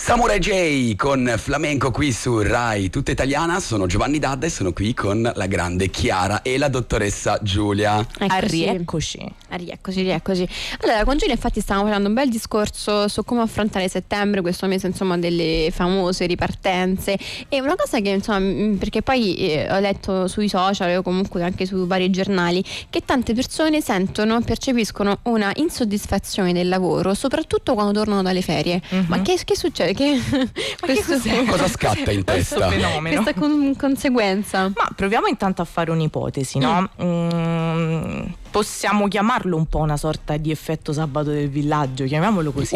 Samurai J con Flamenco qui su Rai Tutta Italiana. Sono Giovanni Dadda e sono qui con la grande Chiara e la dottoressa Giulia. Rieccoci. Rieccoci. Allora, con Giulia infatti stavamo facendo un bel discorso su come affrontare settembre, questo mese insomma delle famose ripartenze. E una cosa che insomma, perché poi ho letto sui social o comunque anche su vari giornali che tante persone percepiscono una insoddisfazione del lavoro, soprattutto quando tornano dalle ferie. Ma che succede? Cosa scatta in testa? Fenomeno. Questa conseguenza. Ma proviamo intanto a fare un'ipotesi, no? Possiamo chiamarlo un po' una sorta di effetto sabato del villaggio, chiamiamolo così.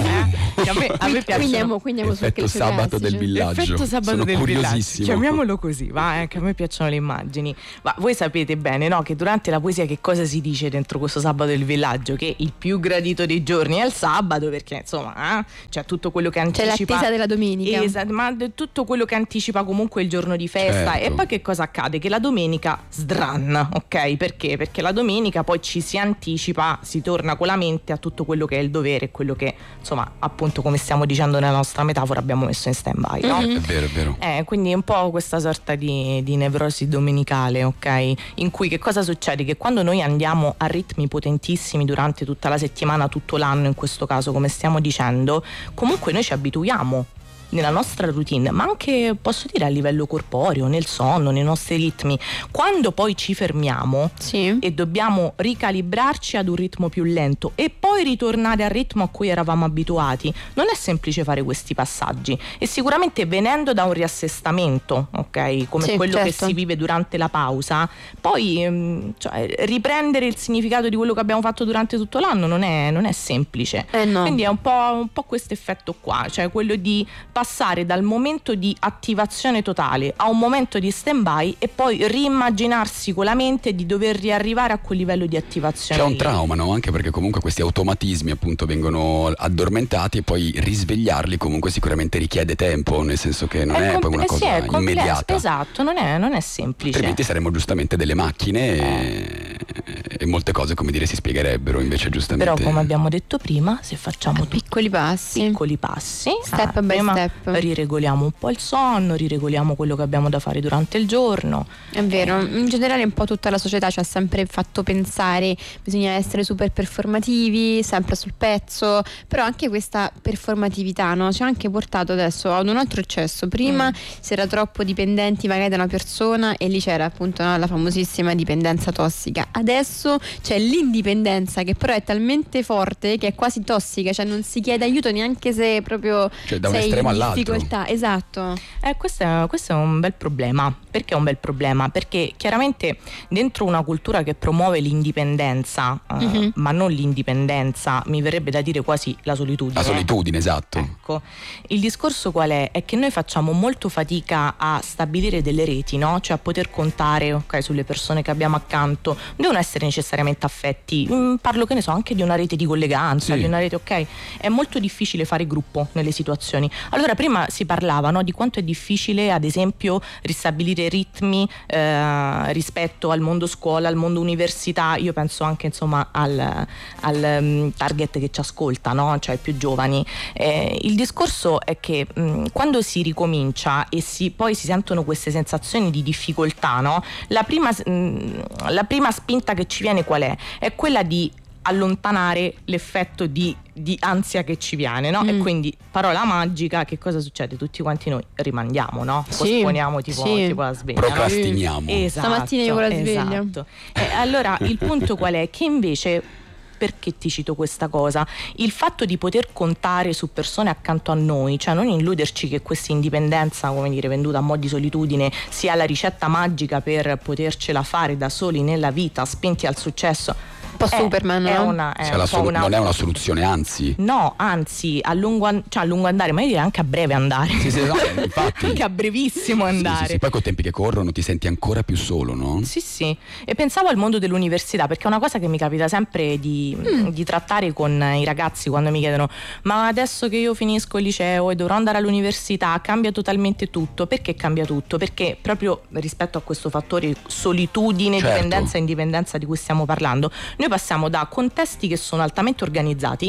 A me piace. Quindi effetto sabato del villaggio. Effetto sabato Sono del curiosissimo. villaggio. Chiamiamolo così, va, che a me piacciono le immagini. Ma voi sapete bene, no? Che durante la poesia che cosa si dice dentro questo sabato del villaggio? Che il più gradito dei giorni è il sabato, perché insomma, c'è tutto quello che anticipa. C'è l'attesa della domenica. Esatto, ma tutto quello che anticipa comunque il giorno di festa. Certo. E poi che cosa accade? Che la domenica sdranna, ok? Perché? Perché la domenica poi ci si anticipa, si torna con la mente a tutto quello che è il dovere, quello che insomma appunto, come stiamo dicendo nella nostra metafora, abbiamo messo in stand-by, no? È vero. Quindi è un po' questa sorta di nevrosi domenicale, ok? In cui che cosa succede? Che quando noi andiamo a ritmi potentissimi durante tutta la settimana, tutto l'anno in questo caso, come stiamo dicendo, comunque noi ci abituiamo nella nostra routine, ma anche posso dire a livello corporeo, nel sonno, nei nostri ritmi. Quando poi ci fermiamo e dobbiamo ricalibrarci ad un ritmo più lento e poi ritornare al ritmo a cui eravamo abituati, non è semplice fare questi passaggi, e sicuramente venendo da un riassestamento, ok, come quello che si vive durante la pausa, poi riprendere il significato di quello che abbiamo fatto durante tutto l'anno non è semplice. No. Quindi è un po' questo effetto qua, cioè quello di passare dal momento di attivazione totale a un momento di stand-by e poi riimmaginarsi con la mente di dover riarrivare a quel livello di attivazione. C'è un trauma, no? Anche perché comunque questi automatismi appunto vengono addormentati e poi risvegliarli comunque sicuramente richiede tempo, nel senso che non è poi una cosa immediata. Esatto, non è semplice. Altrimenti saremmo giustamente delle macchine e molte cose, come dire, si spiegherebbero invece giustamente. Però come abbiamo detto prima, se facciamo piccoli passi, step by step, riregoliamo un po' il sonno, riregoliamo quello che abbiamo da fare durante il giorno. È vero, in generale un po' tutta la società ci ha sempre fatto pensare bisogna essere super performativi, sempre sul pezzo, però anche questa performatività, no, ci ha anche portato adesso ad un altro eccesso. Prima si era troppo dipendenti magari da una persona e lì c'era appunto, no, la famosissima dipendenza tossica. Adesso c'è l'indipendenza che però è talmente forte che è quasi tossica, cioè non si chiede aiuto neanche se proprio da un sei estremo in all'altro. difficoltà. Esatto. Questo è un bel problema. Perché è un bel problema? Perché chiaramente dentro una cultura che promuove l'indipendenza, ma non l'indipendenza, mi verrebbe da dire quasi la solitudine. La solitudine, esatto. Ecco, il discorso qual è? È che noi facciamo molto fatica a stabilire delle reti, no? Cioè a poter contare, ok, sulle persone che abbiamo accanto. Non devono essere necessariamente affetti, parlo, che ne so, anche di una rete di colleganza, di una rete, ok? È molto difficile fare gruppo nelle situazioni. Allora, prima si parlava, no, di quanto è difficile ad esempio ristabilire ritmi rispetto al mondo scuola, al mondo università. Io penso anche insomma al target che ci ascolta, no? Cioè più giovani. Il discorso è che quando si ricomincia e poi si sentono queste sensazioni di difficoltà, no? La prima spinta che ci viene qual è? È quella di allontanare l'effetto di ansia che ci viene, no? E quindi, parola magica, che cosa succede? Tutti quanti noi rimandiamo, no? Posponiamo tipo la sveglia, procrastiniamo, no? Esatto, stamattina io con la sveglia. esatto. Allora il punto qual è? Che invece, perché ti cito questa cosa? Il fatto di poter contare su persone accanto a noi, cioè non illuderci che questa indipendenza, come dire, venduta a mo' di solitudine, sia la ricetta magica per potercela fare da soli nella vita, spinti al successo. Un po' Superman, no? Non è una soluzione, anzi. No, anzi, a lungo andare, ma io direi anche a breve andare. No, infatti. Anche a brevissimo andare. Sì, poi con tempi che corrono ti senti ancora più solo, no? Sì. E pensavo al mondo dell'università, perché è una cosa che mi capita sempre di trattare con i ragazzi quando mi chiedono: ma adesso che io finisco il liceo e dovrò andare all'università, cambia totalmente tutto. Perché cambia tutto? Perché proprio rispetto a questo fattore solitudine, dipendenza e indipendenza di cui stiamo parlando, noi passiamo da contesti che sono altamente organizzati,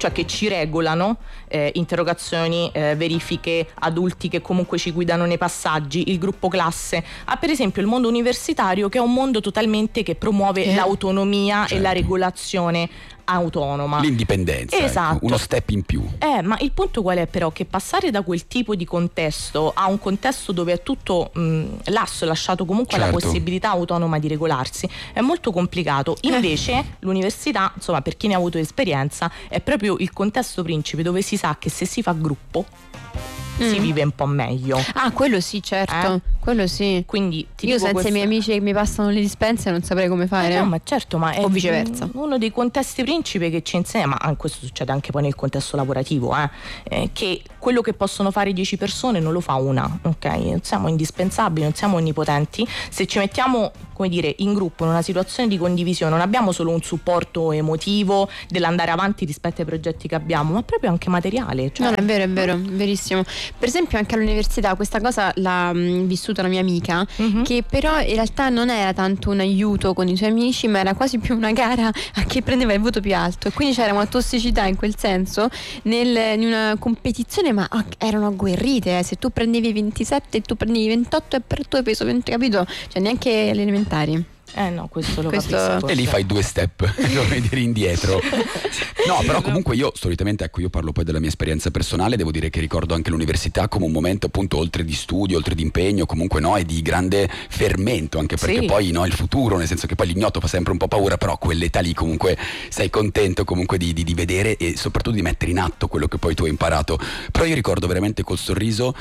cioè che ci regolano, interrogazioni, verifiche, adulti che comunque ci guidano nei passaggi, il gruppo classe, per esempio il mondo universitario, che è un mondo totalmente che promuove l'autonomia e la regolazione autonoma, l'indipendenza, esatto. Uno step in più. Ma il punto qual è però? Che passare da quel tipo di contesto a un contesto dove è tutto lasciato comunque alla possibilità autonoma di regolarsi è molto complicato. Invece l'università, insomma, per chi ne ha avuto esperienza, è proprio il contesto principe, dove si sa che se si fa gruppo si vive un po' meglio. Quello sì, certo. Quello sì. Quindi io senza i miei amici che mi passano le dispense non saprei come fare. No, ma certo, ma è o viceversa. Uno dei contesti principi che ci insegna, ma questo succede anche poi nel contesto lavorativo, che quello che possono fare 10 persone non lo fa una, ok? Non siamo indispensabili, non siamo onnipotenti. Se ci mettiamo, come dire, in gruppo, in una situazione di condivisione, non abbiamo solo un supporto emotivo dell'andare avanti rispetto ai progetti che abbiamo, ma proprio anche materiale. Cioè... No, è vero, verissimo. Per esempio anche all'università questa cosa l'ha vissuta una mia amica, che però in realtà non era tanto un aiuto con i suoi amici, ma era quasi più una gara a chi prendeva il voto più alto, e quindi c'era una tossicità in quel senso in una competizione, ma erano agguerrite. Se tu prendevi 27 e tu prendevi 28 è per tu hai preso 20, capito? Cioè neanche alle elementari. No, questo lo capisco. E lì fai 2 step, come dire, indietro. No, però comunque io solitamente, io parlo poi della mia esperienza personale, devo dire che ricordo anche l'università come un momento appunto oltre di studio, oltre di impegno, comunque e di grande fermento, anche perché poi il futuro, nel senso che poi l'ignoto fa sempre un po' paura, però a quell'età lì comunque sei contento comunque di vedere e soprattutto di mettere in atto quello che poi tu hai imparato. Però io ricordo veramente col sorriso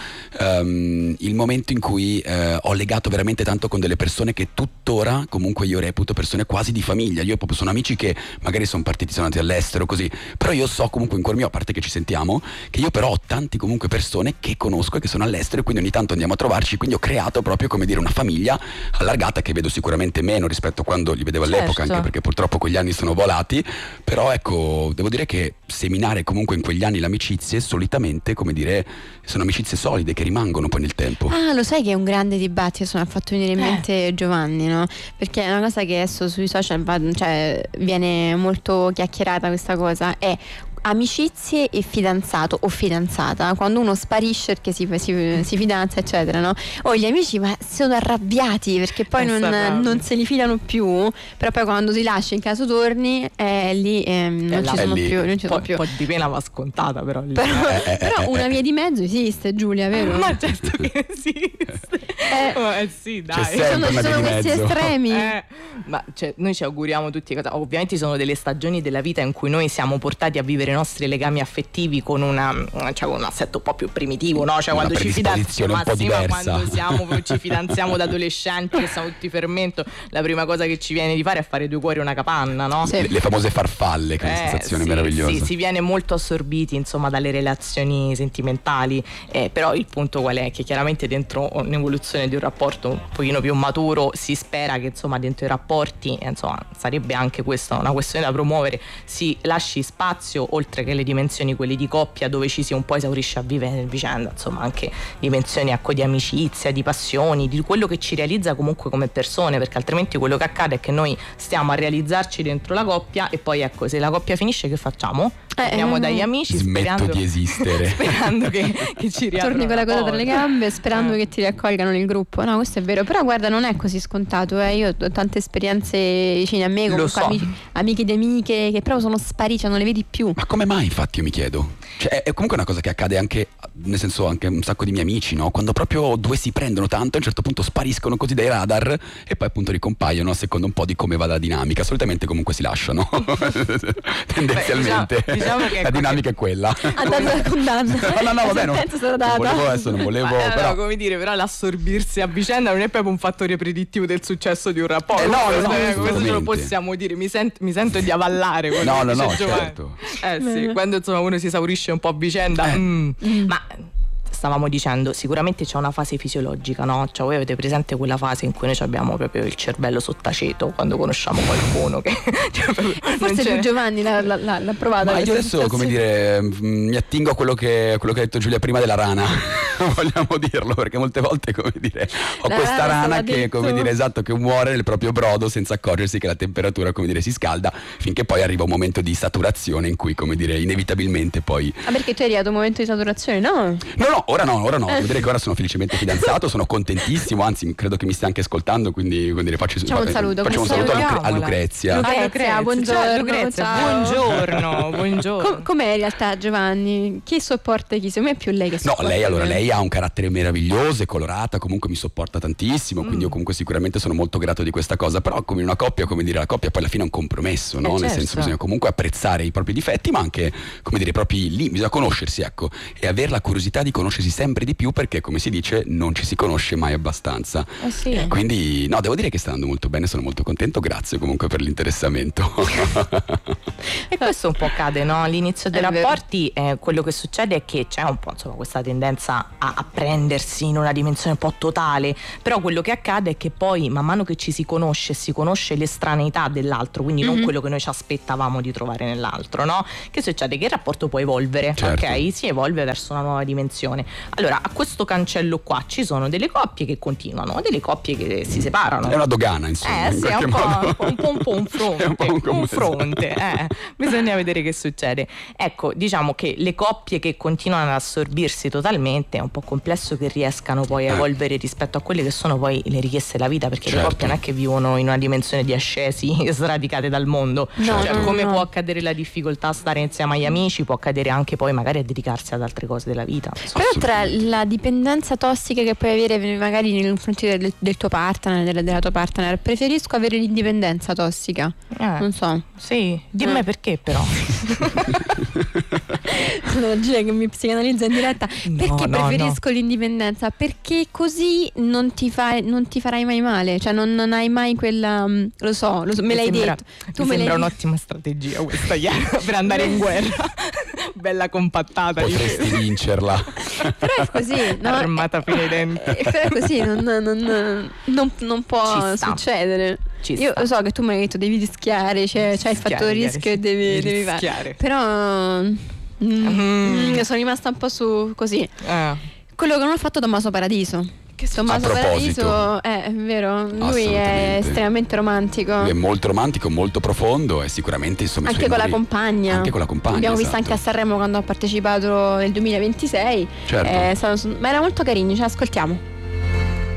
il momento in cui ho legato veramente tanto con delle persone che tuttora comunque io reputo persone quasi di famiglia. Io proprio sono amici che magari sono partiti, sono andati all'estero così, però io so comunque in cuor mio, a parte che ci sentiamo, che io però ho tanti comunque persone che conosco e che sono all'estero, e quindi ogni tanto andiamo a trovarci, quindi ho creato proprio, come dire, una famiglia allargata che vedo sicuramente meno rispetto a quando li vedevo all'epoca, anche perché purtroppo quegli anni sono volati. Però ecco, devo dire che seminare comunque in quegli anni le amicizie solitamente, come dire, sono amicizie solide che rimangono poi nel tempo. Lo sai che è un grande dibattito, mi ha fatto venire in mente Giovanni, no? Perché è una cosa che adesso sui social viene molto chiacchierata, questa cosa è amicizie e fidanzato o fidanzata, quando uno sparisce perché si fidanza eccetera, no? O gli amici ma sono arrabbiati perché poi non se li filano più, però poi quando si lascia in caso torni lì non ci sono più, non ci sono più. Un po' di pena va scontata però lì. Però una via di mezzo esiste, Giulia, vero? Ma certo che esiste. Sì, dai. Ci sono questi estremi. Ma noi ci auguriamo tutti, ovviamente ci sono delle stagioni della vita in cui noi siamo portati a vivere i nostri legami affettivi con un assetto un po' più primitivo, no? Cioè quando ci fidanziamo, quando ci fidanziamo da adolescenti che siamo tutti fermento, la prima cosa che ci viene di fare è fare 2 cuori e una capanna, no? Sì. Le famose farfalle, che è una sensazione meravigliosa. Sì, si viene molto assorbiti insomma dalle relazioni sentimentali, però il punto qual è? Che chiaramente dentro un'evoluzione di un rapporto un pochino più maturo si spera che insomma dentro i rapporti, insomma, sarebbe anche questa una questione da promuovere, si lasci spazio, oltre che le dimensioni quelle di coppia dove ci si un po' esaurisce a vivere nel vicenda, insomma anche dimensioni di amicizia, di passioni, di quello che ci realizza comunque come persone, perché altrimenti quello che accade è che noi stiamo a realizzarci dentro la coppia e poi ecco, se la coppia finisce che facciamo? Torniamo dagli amici smetto di esistere sperando che ci riaprano, torni con la coda tra le gambe sperando che ti riaccolgano nel gruppo. No, questo è vero, però guarda, non è così scontato, io ho tante esperienze vicine a me, comunque amiche di amiche che proprio sono sparite, non le vedi più. Ma come mai, infatti, io mi chiedo? Cioè, è comunque una cosa che accade anche, nel senso, anche un sacco di miei amici, no? Quando proprio 2 si prendono tanto, a un certo punto spariscono così dai radar e poi appunto ricompaiono a seconda un po' di come va la dinamica. Solitamente comunque si lasciano tendenzialmente. Diciamo che la dinamica è quella. Ha dato la condanna. No, vabbè, non volevo però come dire, però l'assorbirsi a vicenda non è proprio un fattore predittivo del successo di un rapporto. Questo ce lo possiamo dire. Mi sento di avallare quello che dice Giovanni. Certo. Sì, quando insomma uno si esaurisce un po' a vicenda, ma stavamo dicendo, sicuramente c'è una fase fisiologica, no? Cioè voi avete presente quella fase in cui noi abbiamo proprio il cervello sottaceto quando conosciamo qualcuno che forse più Giovanni l'ha provata. Ma io adesso, come dire, mi attingo a quello che ha detto Giulia prima della rana. vogliamo dirlo, perché molte volte, come dire, ho La questa rana rana stava che, dentro. come dire, esatto, che muore nel proprio brodo senza accorgersi che la temperatura, come dire, si scalda, finché poi arriva un momento di saturazione in cui, come dire, inevitabilmente poi... Ah, perché tu hai arrivato a un momento di saturazione, no? No, ora no, devo dire che ora sono felicemente fidanzato, sono contentissimo, anzi credo che mi stia anche ascoltando, quindi, come dire, Facciamo un saluto. facciamo un saluto a Salutiamola. Lucrezia. Lucrezia, buongiorno. Ciao, Lucrezia, ciao. buongiorno. Com'è in realtà, Giovanni? Chi sopporta chi? Secondo me è più lei che No, sopporta. lei ha un carattere meraviglioso, è colorata, comunque mi sopporta tantissimo, quindi io comunque sicuramente sono molto grato di questa cosa, però come in una coppia, come dire, la coppia poi alla fine è un compromesso, no? Nel certo. senso bisogna comunque apprezzare i propri difetti, ma anche, come dire, i propri lì, bisogna conoscersi, ecco, e avere la curiosità di conoscersi sempre di più, perché come si dice non ci si conosce mai abbastanza. Sì. Quindi no, devo dire che sta andando molto bene, sono molto contento, grazie comunque per l'interessamento. E questo un po' accade, no? All'inizio dei È vero. rapporti quello che succede è che c'è un po', insomma, questa tendenza a prendersi in una dimensione un po' totale, però quello che accade è che poi man mano che ci si conosce l'estraneità dell'altro, quindi non quello che noi ci aspettavamo di trovare nell'altro, no? Che succede? Che il rapporto può evolvere, Certo. ok? Si evolve verso una nuova dimensione. Allora, a questo cancello qua ci sono delle coppie che continuano, delle coppie che si separano. È una dogana, insomma. in Sì, è qualche un modo. po' un fronte. È un po' un fronte, bisogna vedere che succede. Ecco, diciamo che le coppie che continuano ad assorbirsi totalmente è un po' complesso che riescano poi a evolvere rispetto a quelle che sono poi le richieste della vita, perché le Certo. coppie non è che vivono in una dimensione di ascesi sradicate dal mondo. No, Cioè, no, come no. può accadere la difficoltà a stare insieme agli amici, può accadere anche poi magari a dedicarsi ad altre cose della vita. Però tra la dipendenza tossica che puoi avere magari nei confronti del tuo partner, della tua partner, preferisco avere l'indipendenza tossica. Non so. Sì, dimmi perché però. La Gia che mi psicanalizza in diretta. No, Perché no, preferisco l'indipendenza? Perché così non ti farai mai male. Cioè non hai mai quella. Lo so, me l'hai sembra, detto. Mi sembra un'ottima strategia questa, Chiara, per andare in guerra. Bella compattata. Potresti vincerla. Però è così, no? Armata fino ai denti. Però è così, non può Ci sta. succedere. Ci Io sta. lo so che tu mi hai detto devi rischiare, c'è il Rischiare, fattore rischio sì. e devi fare. Rischiare. Però sono rimasta un po' su così. Quello che non ho fatto Tommaso Paradiso. Tommaso A proposito. Paradiso è vero, lui è Assolutamente. estremamente romantico. Lui è molto romantico, molto profondo e sicuramente insomma i Anche suoi con la amori- compagna. Anche con la compagna. L'abbiamo vista esatto. anche a Sanremo quando ha partecipato nel 2026. Certo. Ma era molto carino, ce l'ascoltiamo.